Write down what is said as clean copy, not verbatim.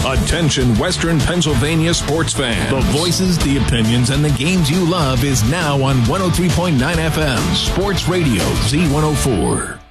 Attention Western Pennsylvania sports fans. The voices, the opinions, and the games you love is now on 103.9 FM. Sports Radio Z104.